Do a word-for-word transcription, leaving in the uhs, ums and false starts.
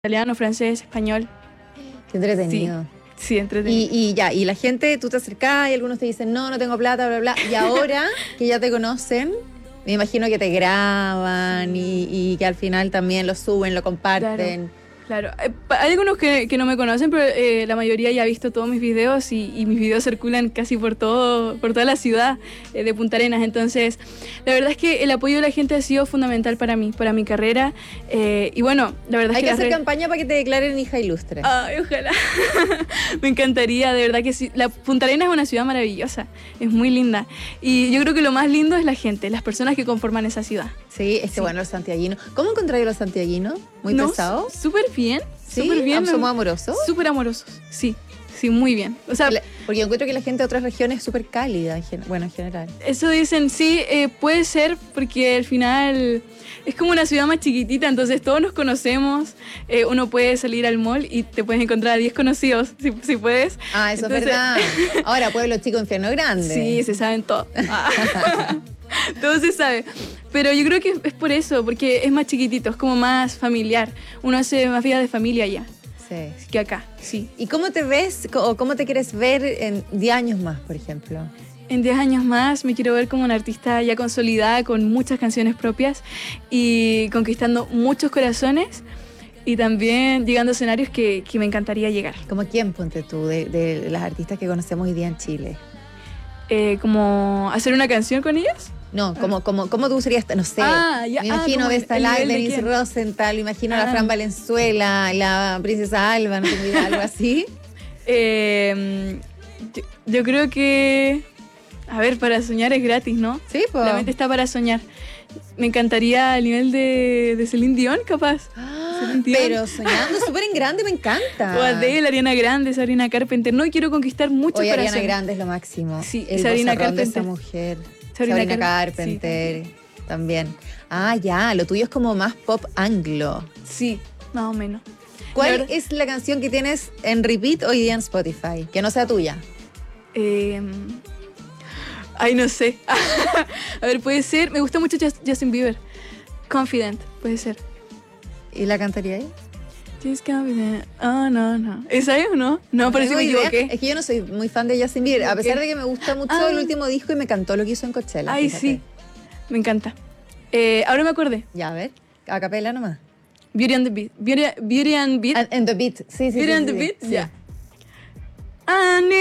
Italiano, francés, español. Qué entretenido. Sí, sí, entretenido. Y, y ya, y la gente, tú te acercás y algunos te dicen, no, no tengo plata, bla, bla, bla. Y ahora que ya te conocen, me imagino que te graban y, y que al final también lo suben, lo comparten. Claro. Claro, hay algunos que, que no me conocen, pero eh, la mayoría ya ha visto todos mis videos y, y mis videos circulan casi por todo, por toda la ciudad eh, de Punta Arenas. Entonces, la verdad es que el apoyo de la gente ha sido fundamental para mí, para mi carrera. Eh, y bueno, la verdad Hay es que... que hacer re... campaña para que te declaren hija ilustre. Ay, ojalá. Me encantaría, de verdad que sí. La Punta Arenas es una ciudad maravillosa, es muy linda. Y yo creo que lo más lindo es la gente, las personas que conforman esa ciudad. Sí, es que Sí. bueno, los santiaguinos. ¿Cómo encontráis a los santiaguinos? ¿Muy No, pesados? Súper bien, ¿Sí? súper bien. ¿Somos amorosos? Súper amorosos, sí, sí, muy bien. O sea, La- Porque yo encuentro que la gente de otras regiones es súper cálida, en gen- bueno, en general. eso dicen, sí, eh, puede ser, porque al final es como una ciudad más chiquitita, entonces todos nos conocemos, eh, uno puede salir al mall y te puedes encontrar a diez conocidos, si, si puedes. Ah, eso Entonces- es verdad. Ahora, pueblo chico, infierno grande. Sí, se saben todo. Ah. Todo se sabe. Pero yo creo que es por eso, porque es más chiquitito, es como más familiar. Uno hace más vida de familia allá Sí. que acá, sí. ¿Y cómo te ves o cómo te quieres ver en diez años más, por ejemplo? En diez años más me quiero ver como una artista ya consolidada, con muchas canciones propias y conquistando muchos corazones y también llegando a escenarios que, que me encantaría llegar. ¿Como quién, ponte tú, de, de las artistas que conocemos hoy día en Chile? Eh, como hacer una canción con ellas. No, como, como, ¿cómo tú serías? No sé. Ah, ya, me ah, imagino como a el- Vesta el Live, nivel de Denise quién. Rosenthal, me imagino a la Ah. Fran Valenzuela, la Princesa Alba, no tengo idea, algo así. Eh, yo, yo creo que, a ver, para soñar es gratis, ¿no? Sí, pues. La mente está para soñar. Me encantaría el nivel de, de Celine Dion, capaz. Celine Dion. Pero soñando súper en grande, me encanta. O Adele, Ariana Grande, Sabrina Carpenter. No, quiero conquistar muchos Oye, corazones. Ariana Grande es lo máximo. Sí, el Sabrina vozarrón de esa Carpenter. mujer. Sabrina Sabrina, Car- Carpenter también. Ah, ya, lo tuyo es como más pop anglo. Sí, más o menos. ¿Cuál La verdad- es la canción que tienes en repeat hoy día en Spotify? Que no sea tuya. Eh, ay, no sé. A ver, puede ser. Me gusta mucho Just- Justin Bieber. Confident, puede ser. ¿Y la cantaría ahí? Just confident. Oh, no, no. ¿Esa es o no? No, parece que me tengo idea. equivoqué. Es que yo no soy muy fan de Justin Bieber, a pesar Ok. de que me gusta mucho Ah. el último disco y me encantó lo que hizo en Coachella. Ay, fíjate. sí. Me encanta. Eh, ahora me acordé. Ya, a ver, a capela nomás. Beauty and the Beat. Beauty, Beauty and Beat. And, and the beat, sí, sí, Beauty sí. and sí, the sí. Beat, Sí. ya. I need